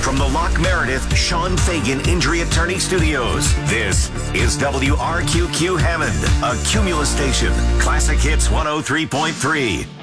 from the Lock Meredith Sean Fagan Injury Attorney Studios, this is WRQQ Hammond, a Cumulus station. Classic Hits 103.3.